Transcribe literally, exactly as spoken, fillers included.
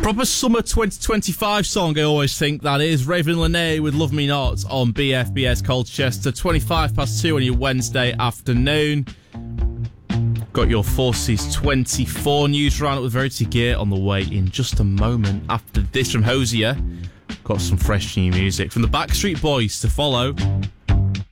Proper summer twenty twenty-five song, I always think that is. Raven Lenae with Love Me Not on B F B S Colchester, twenty-five past two on your Wednesday afternoon. Got your Forces twenty-four news roundup with Verity Gear on the way in just a moment. After this from Hosier, got some fresh new music from the Backstreet Boys to follow.